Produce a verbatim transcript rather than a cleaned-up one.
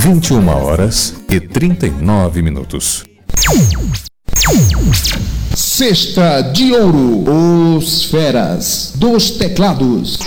vinte e uma horas e trinta e nove minutos. Cesta de Ouro, os feras dos teclados.